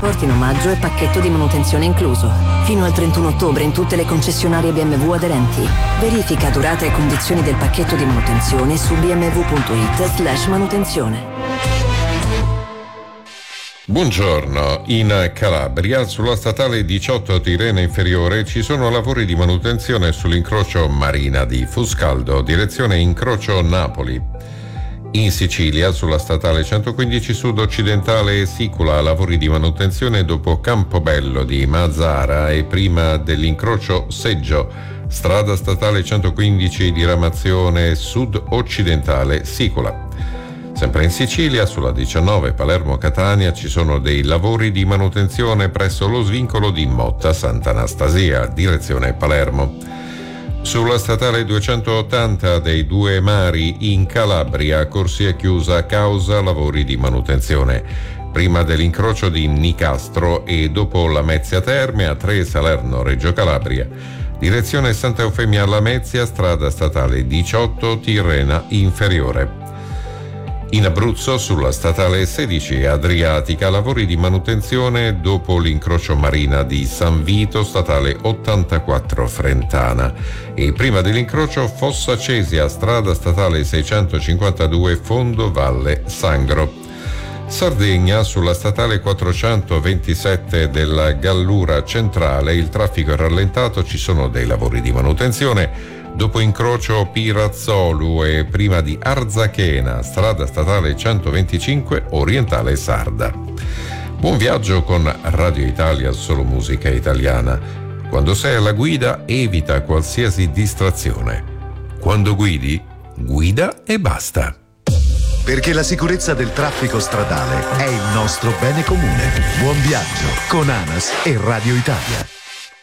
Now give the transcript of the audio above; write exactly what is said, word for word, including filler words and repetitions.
trasporti in omaggio e pacchetto di manutenzione incluso. Fino al trentuno ottobre in tutte le concessionarie B M W aderenti. Verifica durata e condizioni del pacchetto di manutenzione su b m w punto i t slash manutenzione. Buongiorno, in Calabria sulla statale diciotto Tirrena Inferiore ci sono lavori di manutenzione sull'incrocio Marina di Fuscaldo, direzione incrocio Napoli. In Sicilia sulla statale centoquindici Sud Occidentale Sicula, lavori di manutenzione dopo Campobello di Mazara e prima dell'incrocio Seggio, strada statale centoquindici diramazione Sud Occidentale Sicula. Sempre in Sicilia, sulla diciannove Palermo-Catania, ci sono dei lavori di manutenzione presso lo svincolo di Motta Sant'Anastasia, direzione Palermo. Sulla statale duecentottanta dei Due Mari in Calabria, corsia chiusa causa lavori di manutenzione. Prima dell'incrocio di Nicastro e dopo Lamezia Terme a tre Salerno-Reggio Calabria, direzione Santa Eufemia Lamezia, strada statale diciotto Tirrena Inferiore. In Abruzzo, sulla statale sedici Adriatica, lavori di manutenzione dopo l'incrocio Marina di San Vito, statale ottantaquattro Frentana. E prima dell'incrocio Fossa Cesia, strada statale seicentocinquantadue Fondo Valle Sangro. Sardegna, sulla statale quattrocentoventisette della Gallura Centrale, il traffico è rallentato, ci sono dei lavori di manutenzione. Dopo incrocio Pirazzolu e prima di Arzachena, strada statale centoventicinque Orientale Sarda. Buon viaggio con Radio Italia, solo musica italiana. Quando sei alla guida, evita qualsiasi distrazione. Quando guidi, guida e basta. Perché la sicurezza del traffico stradale è il nostro bene comune. Buon viaggio con ANAS e Radio Italia.